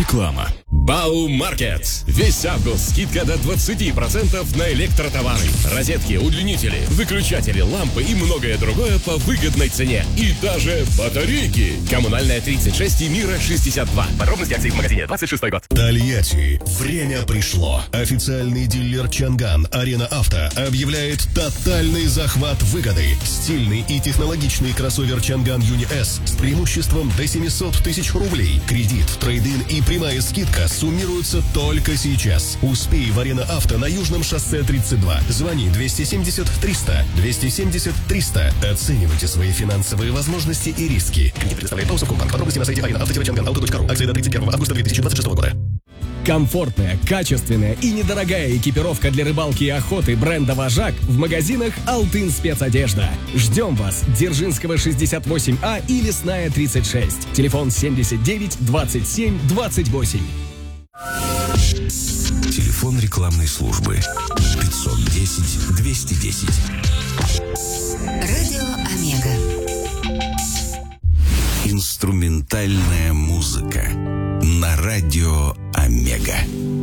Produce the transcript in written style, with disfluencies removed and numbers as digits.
Реклама. Баумаркет. Весь август скидка до 20% на электротовары, розетки, удлинители, выключатели, лампы и многое другое по выгодной цене. И даже батарейки. Коммунальная 36 и Мира 62. Подробности акций в магазине 26 год. Тольятти. Время пришло. Официальный дилер Чанган Арена Авто объявляет тотальный захват выгоды. Стильный и технологичный кроссовер Чанган Юни С с преимуществом до 700 тысяч рублей. Кредит, трейд-ин и прямая скидка суммируются только сейчас. Успей в Арена Авто на Южном шоссе 32. Звони 270 300 270 300. Оценивайте свои финансовые возможности и риски. Кредит предоставляет Таусовкомбанк. Подробности на сайте arenaauto-changan.auto.ru. Акция до 31 августа 2026 года. Комфортная, качественная и недорогая экипировка для рыбалки и охоты бренда «Вожак» в магазинах «Алтын Спецодежда». Ждем вас. Дзержинского 68А и Лесная 36. Телефон 79 27 28. Телефон рекламной службы 510 210. Радио Омега. Инструментальная музыка на радио Омега.